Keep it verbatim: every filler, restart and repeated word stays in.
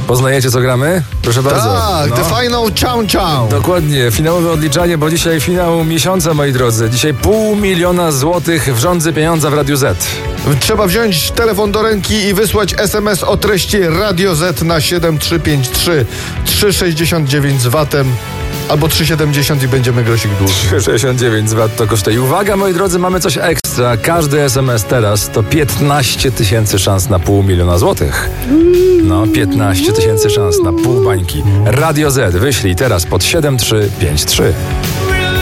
Poznajecie, co gramy? Proszę bardzo. Tak, no. The Final Countdown. Dokładnie, finałowe odliczanie, bo dzisiaj finał miesiąca, moi drodzy. Dzisiaj pół miliona złotych w rządzy pieniądza w Radiu Z. Trzeba wziąć telefon do ręki i wysłać es em es o treści Radio Z na siedem trzy pięć trzy trzy sześćdziesiąt dziewięć z watem albo trzy siedemdziesiąt i będziemy grosik dłużej. trzy sześćdziesiąt dziewięć z wat to kosztuje. Uwaga, moi drodzy, mamy coś ekstra. Każdy es em es teraz to piętnaście tysięcy szans na pół miliona złotych. No, piętnaście tysięcy szans na pół bańki. Radio Z wyślij teraz pod siedem trzy pięć trzy.